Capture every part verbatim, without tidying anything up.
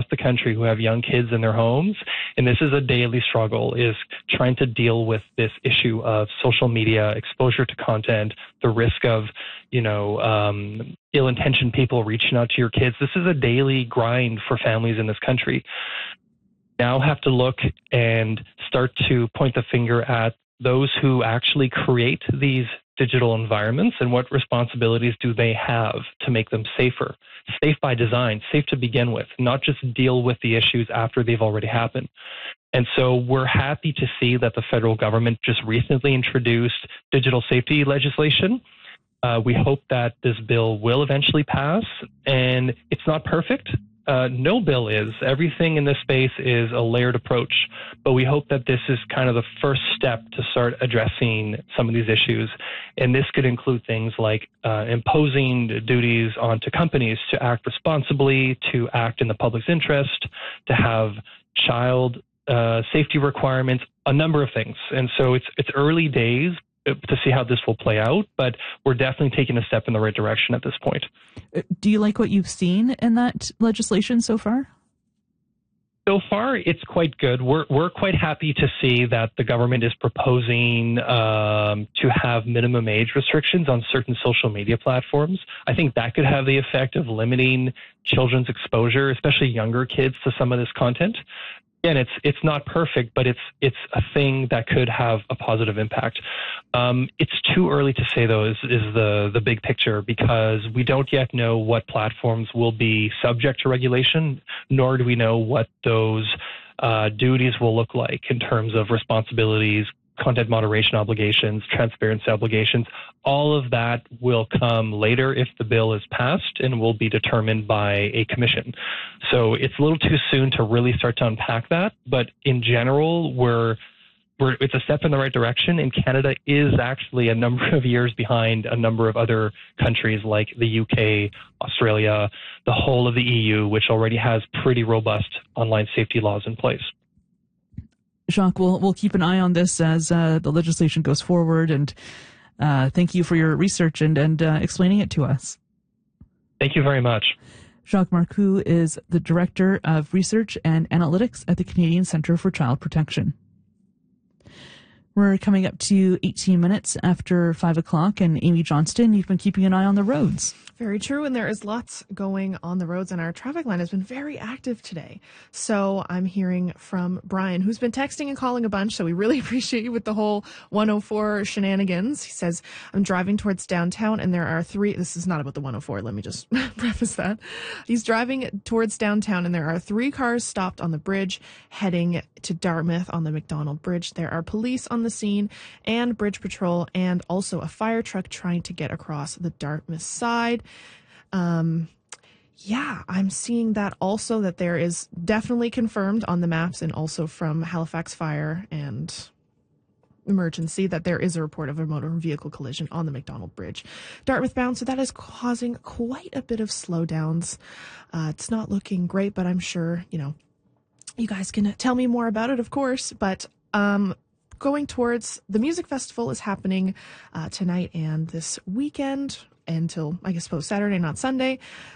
the country who have young kids in their homes. And this is a daily struggle, is trying to deal with this issue of social media, exposure to content, the risk of, you know, um, ill-intentioned people reaching out to your kids. This is a daily grind for families in this country. Now have to look and start to point the finger at those who actually create these digital environments and what responsibilities do they have to make them safer, safe by design, safe to begin with, not just deal with the issues after they've already happened. And so we're happy to see that the federal government just recently introduced digital safety legislation. Uh, we hope that this bill will eventually pass, and it's not perfect. Uh, no bill is. Everything in this space is a layered approach, but we hope that this is kind of the first step to start addressing some of these issues. And this could include things like uh, imposing duties onto companies to act responsibly, to act in the public's interest, to have child uh, safety requirements, a number of things. And so it's it's early days to see how this will play out, but we're definitely taking a step in the right direction at this point. Do you like what you've seen in that legislation so far? So far, it's quite good. We're we're quite happy to see that the government is proposing um, to have minimum age restrictions on certain social media platforms. I think that could have the effect of limiting children's exposure, especially younger kids, to some of this content. Again, it's it's not perfect, but it's it's a thing that could have a positive impact. Um, it's too early to say, though, is, is the, the big picture, because we don't yet know what platforms will be subject to regulation, nor do we know what those uh, duties will look like in terms of responsibilities, content moderation obligations, transparency obligations. All of that will come later if the bill is passed and will be determined by a commission. So it's a little too soon to really start to unpack that. But in general, we're, we're it's a step in the right direction. And Canada is actually a number of years behind a number of other countries like the U K, Australia, the whole of the E U, which already has pretty robust online safety laws in place. Jacques, we'll, we'll keep an eye on this as uh, the legislation goes forward, and uh, thank you for your research and, and uh, explaining it to us. Thank you very much. Jacques Marcoux is the Director of Research and Analytics at the Canadian Centre for Child Protection. We're coming up to eighteen minutes after five o'clock, and Amy Johnston, you've been keeping an eye on the roads. Very true, and there is lots going on the roads, and our traffic line has been very active today. So I'm hearing from Brian, who's been texting and calling a bunch, so we really appreciate you with the whole one oh four shenanigans. He says, I'm driving towards downtown, and there are three, this is not about the one oh four, let me just preface that. He's driving towards downtown, and there are three cars stopped on the bridge heading to Dartmouth on the McDonald Bridge. There are police on the scene and bridge patrol, and also a fire truck trying to get across the Dartmouth side. Um, yeah, I'm seeing that also, that there is definitely confirmed on the maps and also from Halifax Fire and Emergency that there is a report of a motor vehicle collision on the McDonald Bridge, Dartmouth bound. So that is causing quite a bit of slowdowns. Uh, it's not looking great, but I'm sure, you know, you guys can tell me more about it, of course. But um, going towards the music festival is happening uh, tonight and this weekend until, I guess, suppose Saturday, not Sunday.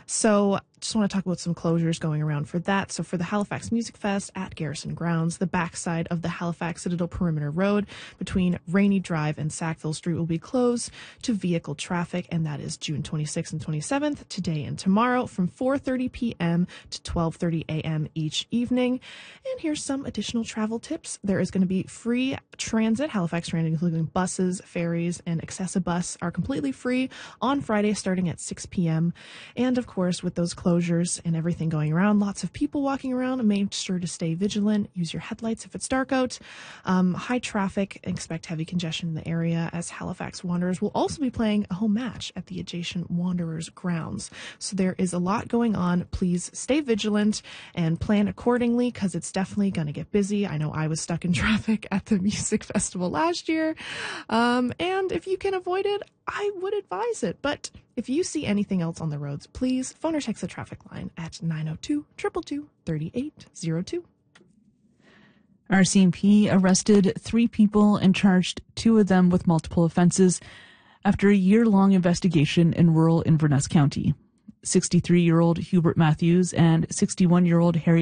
So just want to talk about some closures going around for that. So for the Halifax Music Fest at Garrison Grounds, the backside of the Halifax Citadel Perimeter Road between Rainy Drive and Sackville Street will be closed to vehicle traffic, and that is June twenty-sixth and twenty-seventh, today and tomorrow, from four thirty p.m. to twelve thirty a.m. each evening. And here's some additional travel tips. There is going to be free transit. Halifax Transit, including buses, ferries, and Accessibus, are completely free on Friday starting at six p.m. And of course, with those closures and everything going around, lots of people walking around, make sure to stay vigilant, use your headlights if it's dark out. Um, high traffic, expect heavy congestion in the area, as Halifax Wanderers will also be playing a home match at the adjacent Wanderers grounds. So there is a lot going on. Please stay vigilant and plan accordingly, because it's definitely going to get busy. I know I was stuck in traffic at the music festival last year. Um, and if you can avoid it, I would advise it. But if you see anything else on the roads, please phone or text the traffic line at nine oh two, two two two, three eight zero two. R C M P arrested three people and charged two of them with multiple offenses after a year-long investigation in rural Inverness County. sixty-three-year-old Hubert Matthews and sixty-one-year-old Harry